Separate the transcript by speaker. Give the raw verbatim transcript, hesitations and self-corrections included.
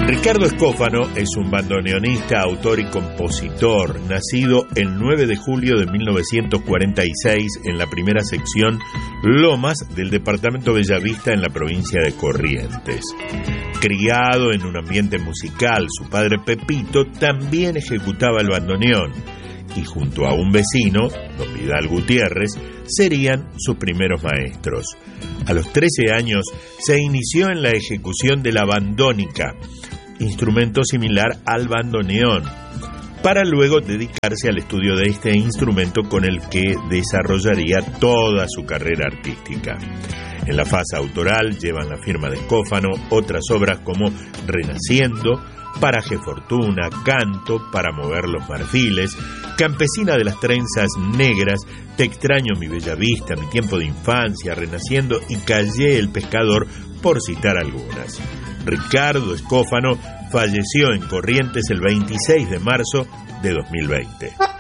Speaker 1: Ricardo Escófano es un bandoneonista, autor y compositor, nacido el nueve de julio de mil novecientos cuarenta y seis en la primera sección Lomas del departamento Bellavista en la provincia de Corrientes. Criado en un ambiente musical, su padre Pepito también ejecutaba el bandoneón y junto a un vecino, don Vidal Gutiérrez, serían sus primeros maestros. A los trece años se inició en la ejecución de la bandónica, instrumento similar al bandoneón, para luego dedicarse al estudio de este instrumento con el que desarrollaría toda su carrera artística. En la fase autoral llevan la firma de Escófano otras obras como Renaciendo, Paraje Fortuna, Canto para mover los marfiles, Campesina de las trenzas negras, Te extraño mi bella vista, Mi tiempo de infancia, Renaciendo y Callé el pescador, por citar algunas. Ricardo Escófano falleció en Corrientes el veintiséis de marzo de dos mil veinte.